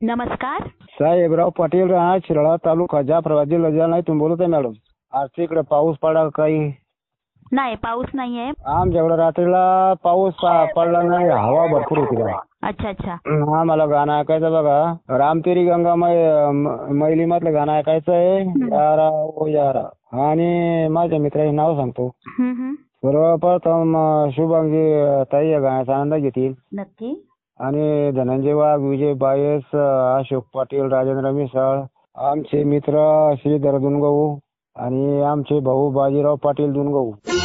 नमस्कार. साहेबराव पाटील राहणार शिराळा तालुका जाफराबाद जिल्हा जालना इथून बोलत आहे मॅडम. आज तिकडे पाऊस पडा काही? नाही, पाऊस नाहीये. आमच्याकडे रात्रीला पाऊस पडला नाही, हवा भरपूर होती बघा. अच्छा अच्छा. आम्हाला गाणं ऐकायचं बघा, रामतेरी गंगा मैली मधलं गाणं ऐकायचं आहे. यारा ओ यारा. आणि माझ्या मित्राचे नाव सांगतो. सर्वप्रथम शुभांगी ताई या गाण्याचा आनंद घेतील. नक्की. आणि धनंजय वाघ, विजय बायस, अशोक पाटील, राजेंद्र मिसाळ, आमचे मित्र श्रीधर दुनगऊ आणि आमचे भाऊ बाजीराव पाटील दुनगऊ.